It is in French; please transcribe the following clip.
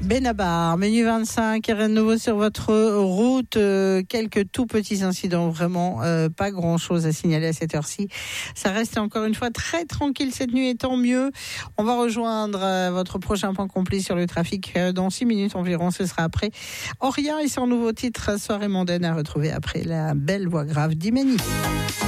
Benabar, Menu 25, rien de nouveau sur votre route. Quelques tout petits incidents, vraiment pas grand-chose à signaler à cette heure-ci. Ça reste encore une fois très tranquille cette nuit et tant mieux. On va rejoindre votre prochain point complet sur le trafic dans 6 minutes environ. Ce sera après Oria et son nouveau titre Soirée mondaine à retrouver après la belle voix grave d'Imeni.